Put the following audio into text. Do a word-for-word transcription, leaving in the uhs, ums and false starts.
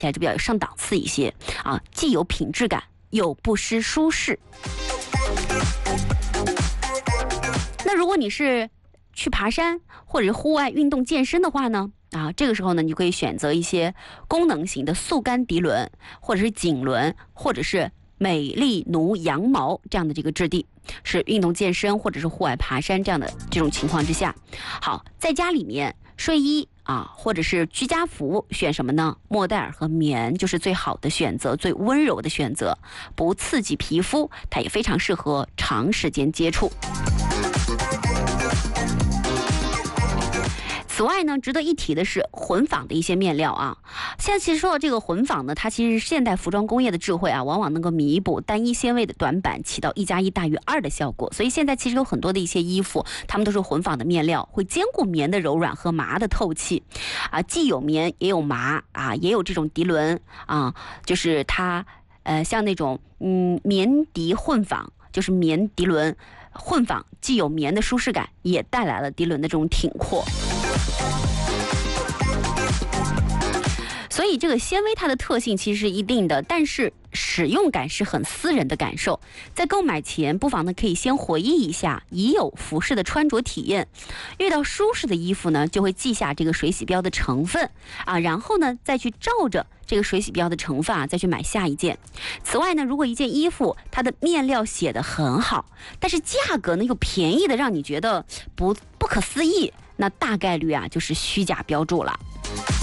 起来就比较上档次一些啊，既有品质感，又不失舒适。那如果你是去爬山或者是户外运动健身的话呢，啊，这个时候呢，你就可以选择一些功能型的速干涤纶，或者是锦纶，或者是美丽奴羊毛这样的这个质地，是运动健身或者是户外爬山这样的这种情况之下。好，在家里面睡衣啊，或者是居家服选什么呢？莫代尔和棉就是最好的选择，最温柔的选择，不刺激皮肤，它也非常适合长时间接触。此外呢，值得一提的是混纺的一些面料啊。现在其实说到这个混纺呢，它其实是现代服装工业的智慧啊，往往能够弥补单一纤维的短板，起到一加一大于二的效果。所以现在其实有很多的一些衣服，它们都是混纺的面料，会兼顾棉的柔软和麻的透气啊，既有棉也有麻啊，也有这种涤纶啊，就是它呃像那种嗯棉涤混纺，就是棉涤纶混纺，既有棉的舒适感，也带来了涤纶的这种挺阔。所以这个纤维它的特性其实是一定的，但是使用感是很私人的感受。在购买前不妨呢可以先回忆一下已有服饰的穿着体验，遇到舒适的衣服呢就会记下这个水洗标的成分啊，然后呢再去照着这个水洗标的成分啊再去买下一件。此外呢，如果一件衣服它的面料写得很好，但是价格呢又便宜的让你觉得不不可思议，那大概率啊就是虚假标注了。